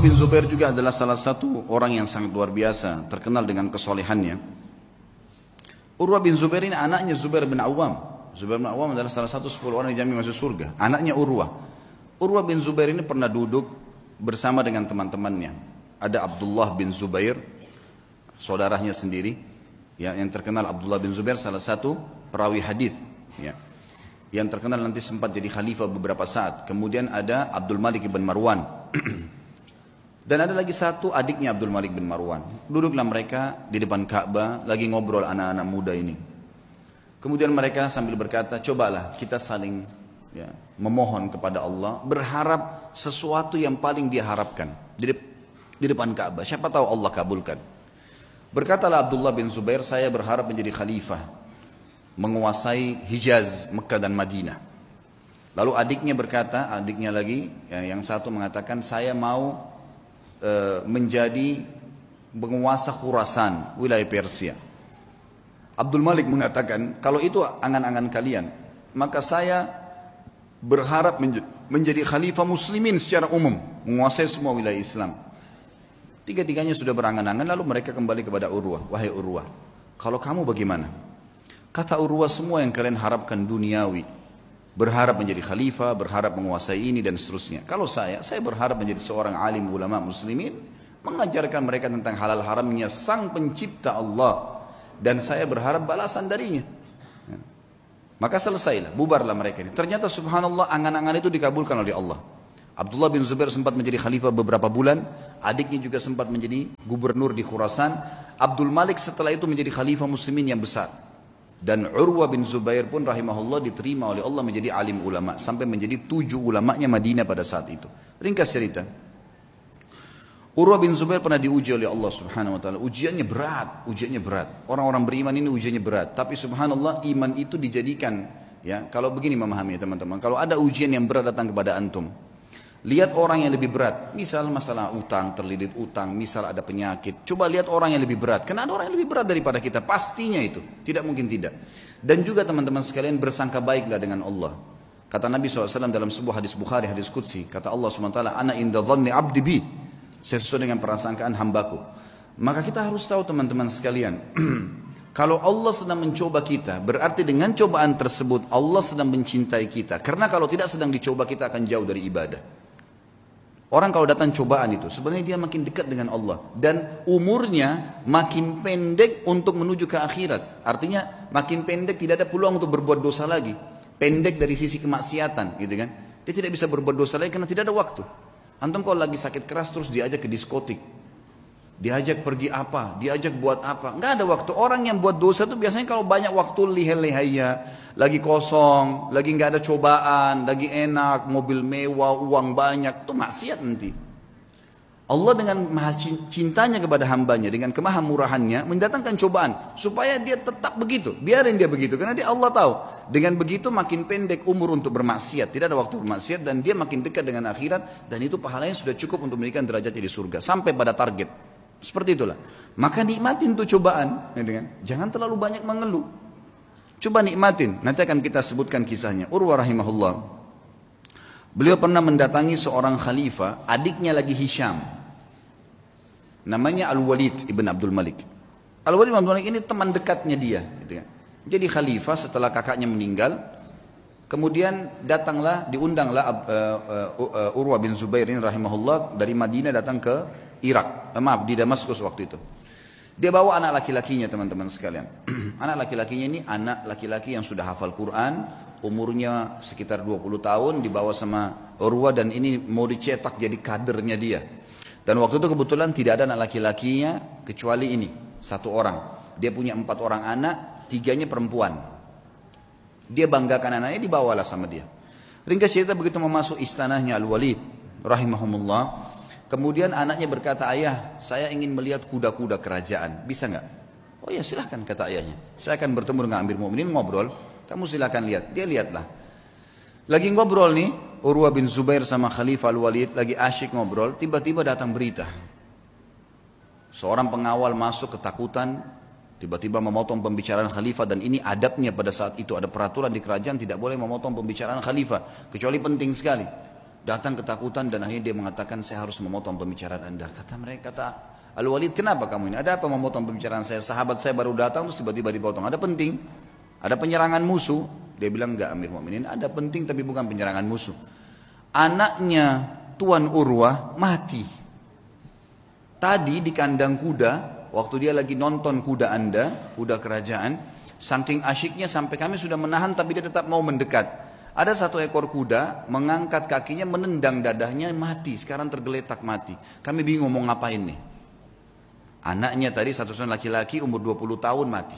bin Zubair juga adalah salah satu orang yang sangat luar biasa, terkenal dengan kesolehannya. Urwah bin Zubair ini anaknya Zubair bin Awam. Zubair bin Awam adalah salah satu 10 orang yang dijamin masuk surga. Anaknya Urwah. Urwah bin Zubair ini pernah duduk bersama dengan teman-temannya. Ada Abdullah bin Zubair, saudaranya sendiri, ya, yang terkenal. Abdullah bin Zubair salah satu perawi hadis, ya, yang terkenal nanti sempat jadi khalifah beberapa saat. Kemudian ada Abdul Malik bin Marwan. Dan ada lagi satu adiknya Abdul Malik bin Marwan. Duduklah mereka di depan Ka'bah, lagi ngobrol anak-anak muda ini. Kemudian mereka sambil berkata, cobalah kita saling, ya, memohon kepada Allah, berharap sesuatu yang paling dia harapkan di depan Ka'bah. Siapa tahu Allah kabulkan. Berkatalah Abdullah bin Zubair, saya berharap menjadi khalifah, menguasai Hijaz, Mekah dan Madinah. Lalu adiknya berkata, adiknya lagi, ya, yang satu mengatakan, saya mau menjadi penguasa Khurasan, wilayah Persia. Abdul Malik mengatakan, kalau itu angan-angan kalian, maka saya berharap menjadi khalifah muslimin secara umum, menguasai semua wilayah Islam. Tiga-tiganya sudah berangan-angan, lalu mereka kembali kepada Urwah. Wahai Urwah, kalau kamu bagaimana? Kata Urwah, semua yang kalian harapkan duniawi, berharap menjadi khalifah, berharap menguasai ini dan seterusnya. Kalau saya berharap menjadi seorang alim ulama muslimin, mengajarkan mereka tentang halal haramnya sang pencipta Allah, dan saya berharap balasan darinya. Maka selesailah, bubarlah mereka ini. Ternyata subhanallah, angan-angan itu dikabulkan oleh Allah. Abdullah bin Zubair sempat menjadi khalifah beberapa bulan, adiknya juga sempat menjadi gubernur di Khurasan. Abdul Malik setelah itu menjadi khalifah muslimin yang besar. Dan Urwah bin Zubair pun rahimahullah diterima oleh Allah menjadi alim ulama, sampai menjadi 7 ulamanya Madinah pada saat itu. Ringkas cerita, Urwah bin Zubair pernah diuji oleh Allah subhanahu wa ta'ala. Ujiannya berat. Orang-orang beriman ini ujiannya berat. Tapi subhanallah, iman itu dijadikan, ya, kalau begini memahami teman-teman, kalau ada ujian yang berat datang kepada antum, lihat orang yang lebih berat. Misal masalah utang, terlilit utang, misal ada penyakit. Coba lihat orang yang lebih berat. Karena ada orang yang lebih berat daripada kita. Pastinya itu. Tidak mungkin tidak. Dan juga teman-teman sekalian, bersangka baiklah dengan Allah. Kata Nabi SAW dalam sebuah hadis Bukhari, hadis Qudsi. Kata Allah SWT, Ana inda dhanni abdi bi. Saya sesuai dengan prasangkaan hambaku. Maka kita harus tahu teman-teman sekalian. Kalau Allah sedang mencoba kita, berarti dengan cobaan tersebut Allah sedang mencintai kita. Karena kalau tidak sedang dicoba, kita akan jauh dari ibadah. Orang kalau datang cobaan itu, sebenarnya dia makin dekat dengan Allah. Dan umurnya makin pendek untuk menuju ke akhirat. Artinya makin pendek, tidak ada peluang untuk berbuat dosa lagi. Pendek dari sisi kemaksiatan, gitu kan. Dia tidak bisa berbuat dosa lagi karena tidak ada waktu. Antum kalau lagi sakit keras terus diajak ke diskotik. Diajak pergi apa, diajak buat apa. Nggak ada waktu. Orang yang buat dosa itu biasanya kalau banyak waktu lihai-lihaiya, lagi kosong, lagi nggak ada cobaan, lagi enak, mobil mewah, uang banyak, itu maksiat nanti. Allah dengan maha cintanya kepada hambanya, dengan kemahamurahannya mendatangkan cobaan supaya dia tetap begitu. Biarin dia begitu, karena dia Allah tahu. Dengan begitu makin pendek umur untuk bermaksiat, tidak ada waktu bermaksiat, dan dia makin dekat dengan akhirat, dan itu pahalanya sudah cukup untuk memberikan derajatnya di surga sampai pada target. Seperti itulah. Maka nikmatin tuh cobaan, ya kan? Jangan terlalu banyak mengeluh. Coba nikmatin. Nanti akan kita sebutkan kisahnya. Urwah rahimahullah, beliau pernah mendatangi seorang khalifah, adiknya lagi Hisham. Namanya Al-Walid ibn Abdul Malik. Al-Walid ibn Abdul Malik ini teman dekatnya dia, gitu kan? Jadi khalifah setelah kakaknya meninggal. Kemudian diundanglah Urwah bin Zubair ini rahimahullah dari Madinah datang ke Irak, di Damaskus waktu itu. Dia bawa anak laki-lakinya teman-teman sekalian. Anak laki-lakinya ini anak laki-laki yang sudah hafal Quran, umurnya sekitar 20 tahun, dibawa sama Urwah, dan ini mau dicetak jadi kadernya dia. Dan waktu itu kebetulan tidak ada anak laki-lakinya kecuali ini, 1 orang. Dia punya 4 orang anak, 3-nya perempuan. Dia banggakan anaknya, dibawalah sama dia. Ringkas cerita, begitu memasuk istanahnya Al-Walid rahimahumullah, kemudian anaknya berkata, ayah, saya ingin melihat kuda-kuda kerajaan, bisa nggak? Oh ya silahkan, kata ayahnya. Saya akan bertemu dengan Amir Mu'minin, ngobrol, kamu silahkan lihat. Dia lihatlah. Lagi ngobrol nih, Urwah bin Zubair sama Khalifah Al-Walid, lagi asyik ngobrol, tiba-tiba datang berita. Seorang pengawal masuk ketakutan, tiba-tiba memotong pembicaraan Khalifah, dan ini adabnya pada saat itu, ada peraturan di kerajaan tidak boleh memotong pembicaraan Khalifah, kecuali penting sekali. Datang ketakutan dan akhirnya dia mengatakan, saya harus memotong pembicaraan Anda. Kata mereka, kata Al-Walid, kenapa kamu ini? Ada apa memotong pembicaraan saya? Sahabat saya baru datang terus tiba-tiba dipotong. Ada penting? Ada penyerangan musuh? Dia bilang, enggak Amir Mu'minin, ada penting tapi bukan penyerangan musuh. Anaknya Tuan Urwah mati. Tadi di kandang kuda, waktu dia lagi nonton kuda Anda, kuda kerajaan, saking asyiknya sampai kami sudah menahan tapi dia tetap mau mendekat. Ada satu ekor kuda mengangkat kakinya, menendang dadahnya, mati. Sekarang tergeletak mati. Kami bingung mau ngapain nih. Anaknya tadi satu orang laki-laki umur 20 tahun mati.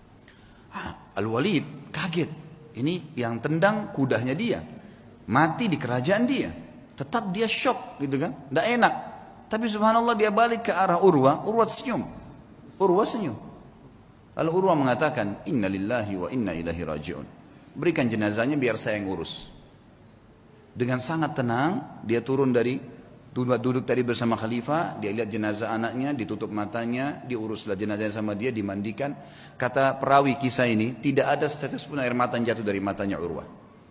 Al-Walid kaget. Ini yang tendang kudanya dia. Mati di kerajaan dia. Tetap dia shock gitu kan. Tidak enak. Tapi subhanallah dia balik ke arah Urwah. Urwah senyum. Urwah senyum. Lalu Urwah mengatakan, Inna lillahi wa inna ilahi raji'un. Berikan jenazahnya biar saya yang urus. Dengan sangat tenang dia turun dari duduk tadi bersama khalifah, dia lihat jenazah anaknya, ditutup matanya, diuruslah jenazahnya sama dia, dimandikan. Kata perawi kisah ini, tidak ada setetes pun air mata yang jatuh dari matanya Urwah.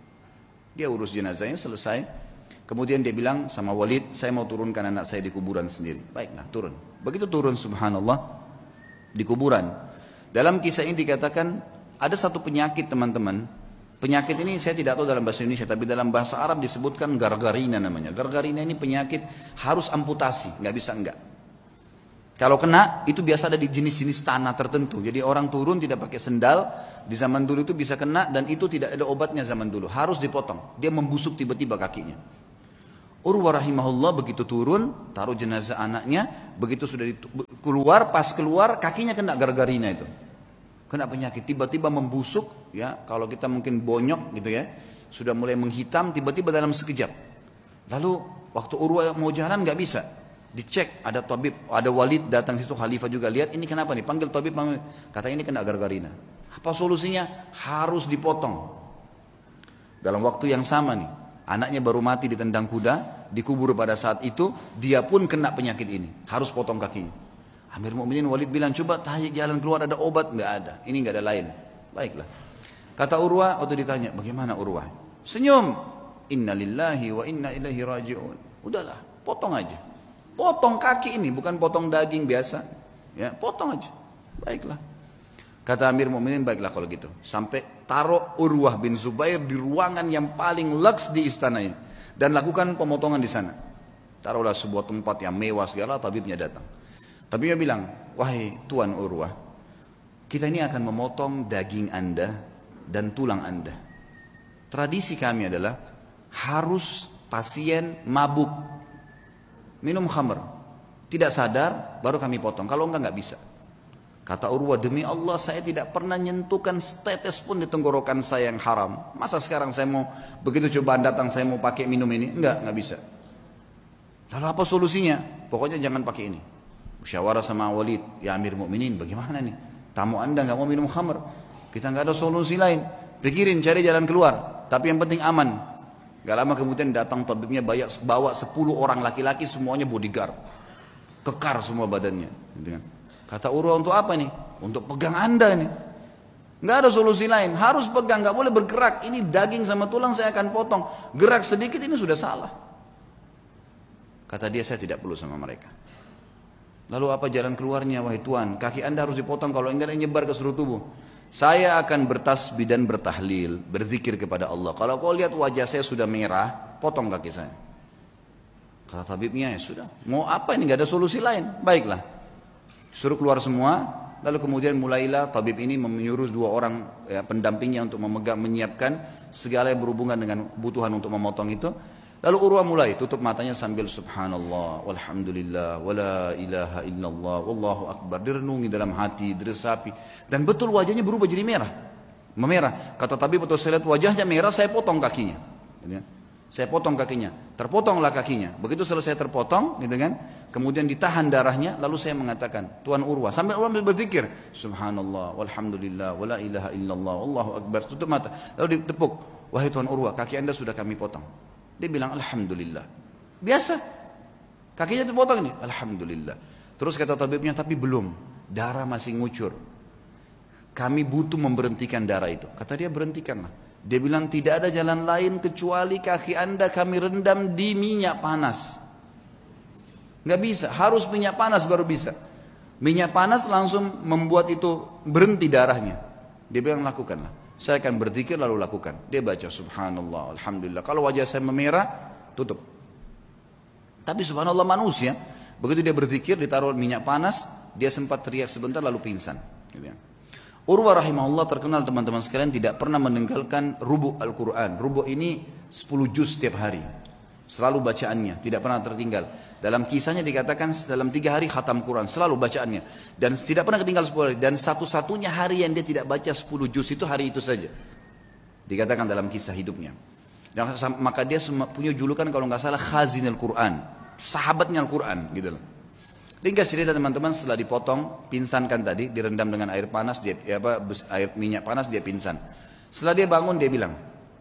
Dia urus jenazahnya selesai. Kemudian dia bilang sama Walid, saya mau turunkan anak saya di kuburan sendiri. Baiklah, turun. Begitu turun subhanallah di kuburan. Dalam kisah ini dikatakan ada satu penyakit teman-teman. Penyakit ini saya tidak tahu dalam bahasa Indonesia, tapi dalam bahasa Arab disebutkan gargarina namanya. Gargarina ini penyakit harus amputasi, nggak bisa enggak. Kalau kena itu biasa ada di jenis-jenis tanah tertentu. Jadi orang turun tidak pakai sendal, di zaman dulu itu bisa kena dan itu tidak ada obatnya zaman dulu. Harus dipotong, dia membusuk tiba-tiba kakinya. Urwah rahimahullah begitu turun, taruh jenazah anaknya, begitu sudah keluar, pas keluar kakinya kena gargarina itu. Kena penyakit, tiba-tiba membusuk, ya kalau kita mungkin bonyok gitu ya, sudah mulai menghitam, tiba-tiba dalam sekejap. Lalu waktu Urwah mau jalan nggak bisa, dicek ada tabib, ada Walid datang situ, khalifah juga lihat ini kenapa nih, panggil tabib, kata ini kena gargarina. Apa solusinya? Harus dipotong. Dalam waktu yang sama nih, anaknya baru mati ditendang kuda, dikubur pada saat itu, dia pun kena penyakit ini, harus potong kakinya. Amir Mu'minin Walid bilang, coba tanya jalan keluar ada obat? Nggak ada, ini nggak ada lain. Baiklah. Kata Urwah, waktu ditanya, bagaimana Urwah? Senyum. Inna lillahi wa inna ilaihi raji'un. Udahlah, potong aja. Potong kaki ini, bukan potong daging biasa. Ya, potong aja. Baiklah. Kata Amir Mu'minin, baiklah kalau gitu. Sampai taruh Urwah bin Zubair di ruangan yang paling leks di istana ini. Dan lakukan pemotongan di sana. Taruhlah sebuah tempat yang mewah segala, tabibnya datang. Tapi dia bilang, wahai Tuan Urwah, kita ini akan memotong daging Anda dan tulang Anda. Tradisi kami adalah harus pasien mabuk, minum khamr, tidak sadar, baru kami potong. Kalau enggak bisa. Kata Urwah, demi Allah saya tidak pernah nyentuhkan setetes pun di tenggorokan saya yang haram. Masa sekarang saya mau, begitu cobaan datang saya mau pakai minum ini? Enggak bisa. Lalu apa solusinya? Pokoknya jangan pakai ini. Musyawarah sama Walid, ya Amir Mu'minin, bagaimana nih? Tamu Anda nggak mau minum khamr, kita nggak ada solusi lain. Pikirin cari jalan keluar, tapi yang penting aman. Gak lama kemudian datang tabibnya bawa 10 orang laki-laki semuanya bodyguard, kekar semua badannya. Kata Urwah, untuk apa nih? Untuk pegang Anda nih. Nggak ada solusi lain, harus pegang, nggak boleh bergerak. Ini daging sama tulang saya akan potong. Gerak sedikit ini sudah salah. Kata dia, saya tidak perlu sama mereka. Lalu apa jalan keluarnya, wahai Tuan? Kaki Anda harus dipotong, kalau enggak nyebar ke seluruh tubuh. Saya akan bertasbih dan bertahlil, berzikir kepada Allah. Kalau kau lihat wajah saya sudah merah, potong kaki saya. Kata tabibnya, ya sudah. Mau apa ini, enggak ada solusi lain. Baiklah. Suruh keluar semua, lalu kemudian mulailah tabib ini menyuruh 2 orang pendampingnya untuk menyiapkan segala yang berhubungan dengan kebutuhan untuk memotong itu. Lalu Urwah mulai tutup matanya sambil subhanallah, walhamdulillah, wala ilaha illallah, wallahu akbar. Direnungi dalam hati, diresapi. Dan betul wajahnya berubah jadi merah. Memerah. Kata tabib, betul saya lihat wajahnya merah, saya potong kakinya. Saya potong kakinya. Terpotonglah kakinya. Begitu selesai terpotong, gitu kan? Kemudian ditahan darahnya, lalu saya mengatakan, Tuan Urwah, sambil Urwah berzikir, subhanallah, walhamdulillah, wala ilaha illallah, wallahu akbar. Tutup mata. Lalu ditepuk, wahai Tuan Urwah, kaki Anda sudah kami potong. Dia bilang alhamdulillah. Biasa. Kakinya terpotong ini. Alhamdulillah. Terus kata tabibnya, tapi belum. Darah masih ngucur. Kami butuh memberhentikan darah itu. Kata dia, berhentikanlah. Dia bilang tidak ada jalan lain kecuali kaki anda kami rendam di minyak panas. Nggak bisa, harus minyak panas baru bisa. Minyak panas langsung membuat itu berhenti darahnya. Dia bilang lakukanlah. Saya akan berzikir lalu lakukan. Dia baca subhanallah, alhamdulillah. Kalau wajah saya memerah, tutup. Tapi subhanallah manusia, begitu dia berzikir ditaruh minyak panas, dia sempat teriak sebentar lalu pingsan. Urwah rahimahullah terkenal teman-teman sekalian tidak pernah meninggalkan rubu' Al-Quran. Rubu' ini 10 juz setiap hari. Selalu bacaannya, tidak pernah tertinggal. Dalam kisahnya dikatakan dalam 3 hari khatam Quran, selalu bacaannya. Dan tidak pernah ketinggal 10 hari. Dan satu-satunya hari yang dia tidak baca 10 juz itu hari itu saja. Dikatakan dalam kisah hidupnya. Dan maka dia punya julukan kalau nggak salah khazin Al-Quran. Sahabatnya Al-Quran gitu loh. Ringkas cerita teman-teman, setelah dipotong, pinsankan tadi, direndam dengan air panas, air minyak panas, dia pingsan. Setelah dia bangun, dia bilang,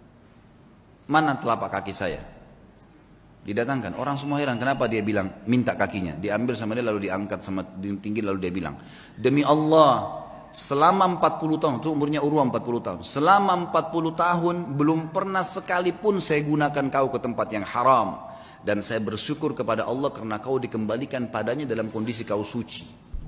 mana telapak kaki saya? Didatangkan, orang semua heran, kenapa dia bilang, minta kakinya. Diambil sama dia, lalu diangkat sama tinggi, lalu dia bilang, demi Allah, selama 40 tahun, itu umurnya Urwah 40 tahun, selama 40 tahun, belum pernah sekalipun saya gunakan kau ke tempat yang haram. Dan saya bersyukur kepada Allah karena kau dikembalikan padanya dalam kondisi kau suci.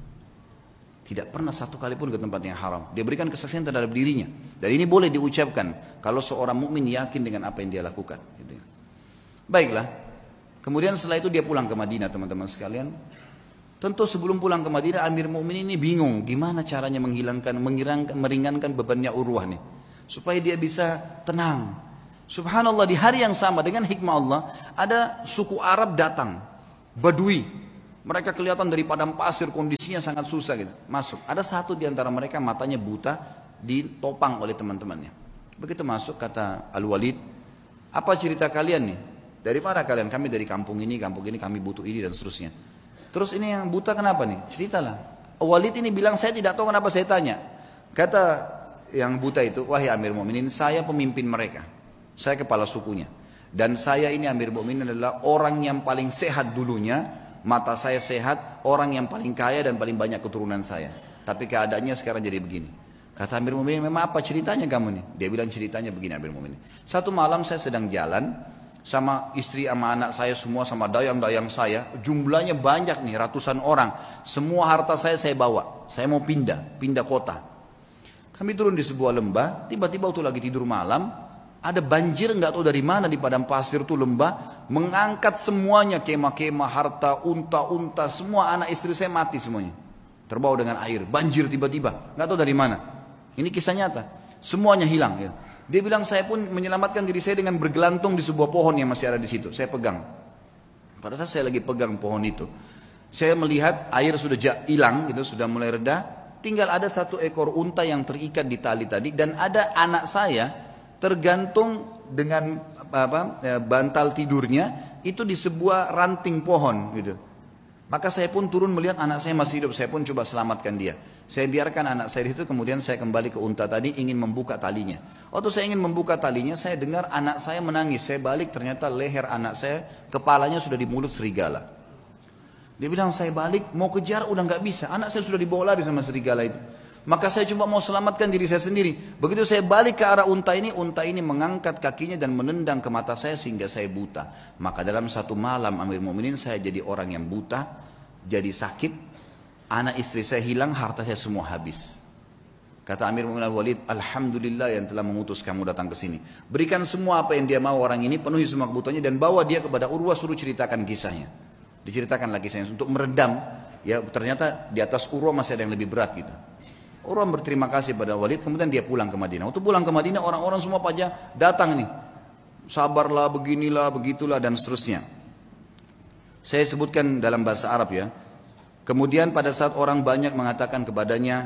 Tidak pernah satu kali pun ke tempat yang haram. Dia berikan kesaksian terhadap dirinya. Dan ini boleh diucapkan kalau seorang mukmin yakin dengan apa yang dia lakukan. Baiklah. Kemudian setelah itu dia pulang ke Madinah teman-teman sekalian. Tentu sebelum pulang ke Madinah Amir Mukminin ini bingung gimana caranya meringankan bebannya Urwah nih. Supaya dia bisa tenang. Subhanallah di hari yang sama dengan hikmah Allah ada suku Arab datang, Badui. Mereka kelihatan dari padang pasir kondisinya sangat susah gitu. Masuk. Ada satu di antara mereka matanya buta ditopang oleh teman-temannya. Begitu masuk kata Al-Walid, apa cerita kalian nih? Dari mana kalian? Kami dari kampung ini kami butuh ini dan seterusnya. Terus ini yang buta kenapa nih? Ceritalah. Walid ini bilang saya tidak tahu kenapa saya tanya. Kata yang buta itu, wahai Amir Mu'minin, saya pemimpin mereka. Saya kepala sukunya. Dan saya ini Amir Mu'minin adalah orang yang paling sehat dulunya. Mata saya sehat, orang yang paling kaya dan paling banyak keturunan saya. Tapi keadaannya sekarang jadi begini. Kata Amir Mu'minin, memang apa ceritanya kamu nih? Dia bilang ceritanya begini Amir Mu'minin. Satu malam saya sedang jalan sama istri sama anak saya semua sama dayang-dayang saya. Jumlahnya banyak nih, ratusan orang. Semua harta saya bawa. Saya mau pindah kota. Kami turun di sebuah lembah, tiba-tiba waktu lagi tidur malam, ada banjir nggak tahu dari mana di padang pasir tuh lembah, mengangkat semuanya, kemah-kemah, harta, unta-unta, semua anak istri saya mati semuanya. Terbawa dengan air, banjir tiba-tiba, nggak tahu dari mana. Ini kisah nyata, semuanya hilang. Ya. Dia bilang saya pun menyelamatkan diri saya dengan bergelantung di sebuah pohon yang masih ada di situ. Saya pegang. Pada saat saya lagi pegang pohon itu, saya melihat air sudah hilang, gitu, sudah mulai reda. Tinggal ada satu ekor unta yang terikat di tali tadi, dan ada anak saya tergantung dengan bantal tidurnya itu di sebuah ranting pohon gitu. Maka saya pun turun melihat anak saya masih hidup, saya pun coba selamatkan dia. Saya biarkan anak saya itu, kemudian saya kembali ke unta tadi ingin membuka talinya. Waktu saya ingin membuka talinya, saya dengar anak saya menangis. Saya balik, ternyata leher anak saya, kepalanya sudah di mulut serigala. Dia bilang saya balik mau kejar udah nggak bisa, anak saya sudah dibawa lari sama serigala itu. Maka saya coba mau selamatkan diri saya sendiri. Begitu saya balik ke arah unta ini mengangkat kakinya dan menendang ke mata saya sehingga saya buta. Maka dalam satu malam Amir Mu'minin saya jadi orang yang buta, jadi sakit, anak istri saya hilang, harta saya semua habis. Kata Amir Mu'minin Al-Walid, alhamdulillah yang telah mengutus kamu datang ke sini. Berikan semua apa yang dia mau orang ini, penuhi semua kebutuhannya dan bawa dia kepada Urwah, suruh ceritakan kisahnya. Diceritakan lagi kisahnya untuk meredam. Ya ternyata di atas Urwah masih ada yang lebih berat gitu. Urwah berterima kasih pada Walid, kemudian dia pulang ke Madinah. Waktu pulang ke Madinah, orang-orang semua pada datang nih. Sabarlah, beginilah, begitulah, dan seterusnya. Saya sebutkan dalam bahasa Arab ya. Kemudian pada saat orang banyak mengatakan kepadanya,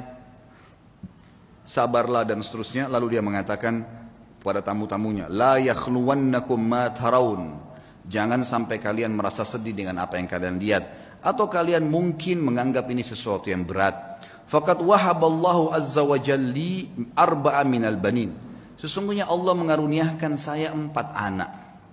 sabarlah dan seterusnya, lalu dia mengatakan pada tamu-tamunya, la yakhluwannakum ma tarawun. Jangan sampai kalian merasa sedih dengan apa yang kalian lihat. Atau kalian mungkin menganggap ini sesuatu yang berat. Faqad wahaballahu azza wa jalli arba'a minal banin. Sesungguhnya Allah mengaruniakan saya 4 anak.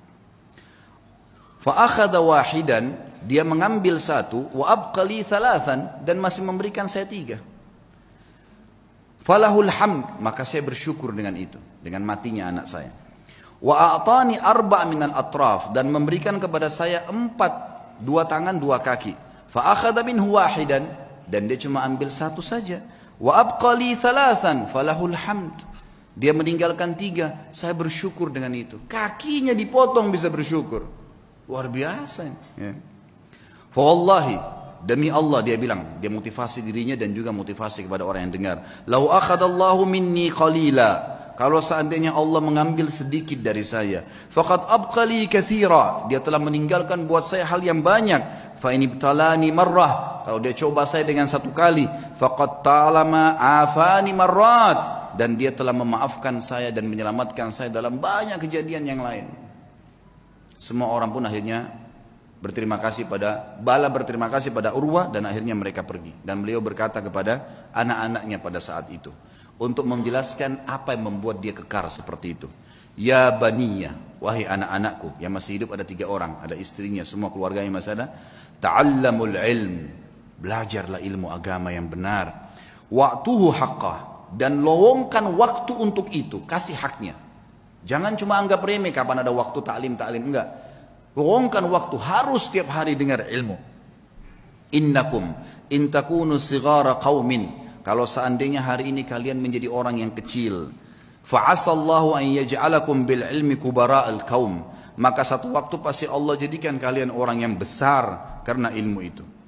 Fa akhadha wahidan, dia mengambil 1, wa abqali 3, dan masih memberikan saya 3. falahul hamd, maka saya bersyukur dengan itu, dengan matinya anak saya. Wa a'tani arba' minal atraf, dan memberikan kepada saya 4, 2 tangan 2 kaki. Fa akhadha minhu wahidan, dan dia cuma ambil 1 saja. Wa abqali 3 falahul hamd, dia meninggalkan 3, saya bersyukur dengan itu. Kakinya dipotong bisa bersyukur, luar biasa ya. Fa wallahi, demi Allah, dia bilang, dia motivasi dirinya dan juga motivasi kepada orang yang dengar. Lau akhadallahu minni qalila, kalau seandainya Allah mengambil sedikit dari saya, faqad abqali katsira, dia telah meninggalkan buat saya hal yang banyak. Fa in ibtalani marrah, kalau dia coba saya dengan 1 kali, faqad ta'lama afani marrat, dan dia telah memaafkan saya dan menyelamatkan saya dalam banyak kejadian yang lain. Semua orang pun akhirnya berterima kasih pada Urwah, dan akhirnya mereka pergi. Dan beliau berkata kepada anak-anaknya pada saat itu, untuk menjelaskan apa yang membuat dia kekar seperti itu. Ya baniya, wahai anak-anakku, yang masih hidup ada 3 orang, ada istrinya, semua keluarganya masih ada. Ta'allamul ilm, belajarlah ilmu agama yang benar. Wa'tuhu haqqah, dan lowongkan waktu untuk itu, kasih haknya. Jangan cuma anggap remeh kapan ada waktu taklim, enggak. Lowongkan waktu, harus setiap hari dengar ilmu. Innakum in takunu sighara qaumin, kalau seandainya hari ini kalian menjadi orang yang kecil, fa'asallahu an yaj'alakum bil ilmi kubara'al qaum, maka satu waktu pasti Allah jadikan kalian orang yang besar karena ilmu itu.